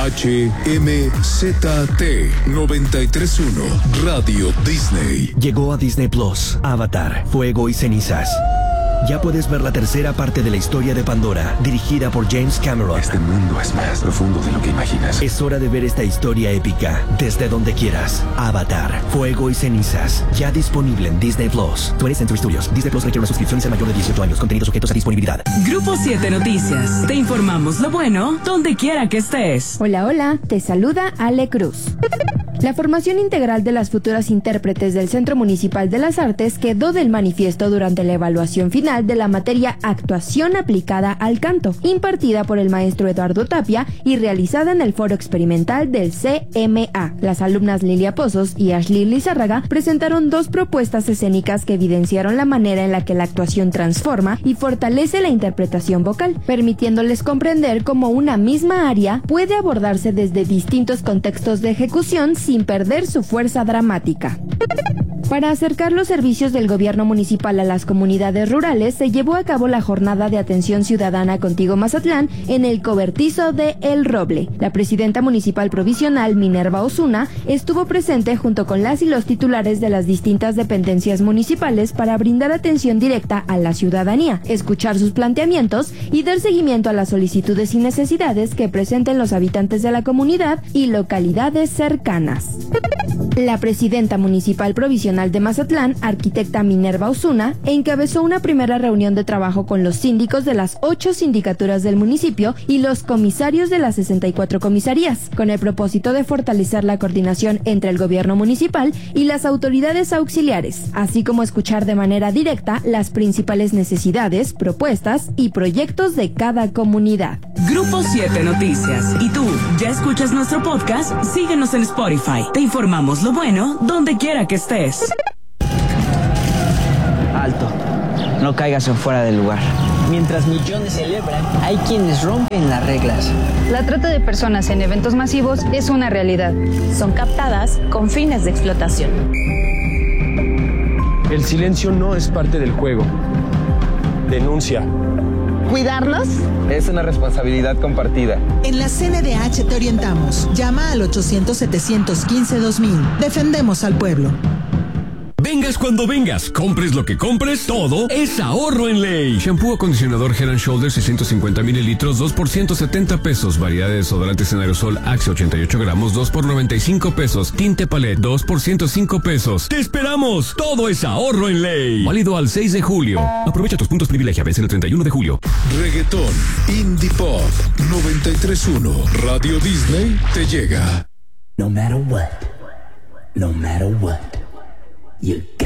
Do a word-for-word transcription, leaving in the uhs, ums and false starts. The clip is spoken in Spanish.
H M Z T noventa y tres punto uno Radio Disney. Llegó a Disney Plus, Avatar, Fuego y Cenizas. Ya puedes ver la tercera parte de la historia de Pandora, dirigida por James Cameron. Este mundo es más profundo de lo que imaginas. Es hora de ver esta historia épica desde donde quieras. Avatar, Fuego y Cenizas, ya disponible en Disney Plus. twentieth Century Studios. Disney Plus requiere una suscripción y ser mayor de dieciocho años. Contenidos sujetos a disponibilidad. Grupo siete Noticias. Te informamos lo bueno donde quiera que estés. Hola, hola. Te saluda Ale Cruz. La formación integral de las futuras intérpretes del Centro Municipal de las Artes quedó del manifiesto durante la evaluación final de la materia Actuación aplicada al canto, impartida por el maestro Eduardo Tapia y realizada en el foro experimental del C M A. Las alumnas Lilia Pozos y Ashley Lizárraga presentaron dos propuestas escénicas que evidenciaron la manera en la que la actuación transforma y fortalece la interpretación vocal, permitiéndoles comprender cómo una misma área puede abordarse desde distintos contextos de ejecución sin perder su fuerza dramática. Para acercar los servicios del gobierno municipal a las comunidades rurales, se llevó a cabo la jornada de atención ciudadana Contigo Mazatlán en el cobertizo de El Roble. La presidenta municipal provisional, Minerva Osuna, estuvo presente junto con las y los titulares de las distintas dependencias municipales para brindar atención directa a la ciudadanía, escuchar sus planteamientos y dar seguimiento a las solicitudes y necesidades que presenten los habitantes de la comunidad y localidades cercanas. La presidenta municipal provisional de Mazatlán, arquitecta Minerva Osuna, encabezó una primera reunión de trabajo con los síndicos de las ocho sindicaturas del municipio y los comisarios de las sesenta y cuatro comisarías, con el propósito de fortalecer la coordinación entre el gobierno municipal y las autoridades auxiliares, así como escuchar de manera directa las principales necesidades, propuestas y proyectos de cada comunidad. Grupo siete Noticias. ¿Y tú, ya escuchas nuestro podcast? Síguenos en Spotify. Te informamos lo bueno donde quiera que estés. Alto, no caigas en fuera del lugar. Mientras millones celebran, hay quienes rompen las reglas. La trata de personas en eventos masivos es una realidad. Son captadas con fines de explotación. El silencio no es parte del juego. Denuncia. ¿Cuidarnos? Es una responsabilidad compartida. En la C N D H te orientamos. Llama al ochocientos, setecientos quince, dos mil. Defendemos al pueblo. Vengas cuando vengas, compres lo que compres, todo es ahorro en ley. Shampoo acondicionador Head and Shoulders seiscientos cincuenta mililitros, dos por ciento setenta pesos. Variedad de desodorantes en aerosol Axe ochenta y ocho gramos, dos por noventa y cinco pesos. Tinte Palette, dos por ciento cinco pesos. ¡Te esperamos! Todo es ahorro en ley. Válido al seis de julio. Aprovecha tus puntos privilegia, vence el treinta y uno de julio. Reggaetón, Indie Pop, noventa y tres punto uno Radio Disney te llega. No matter what, no matter what. You got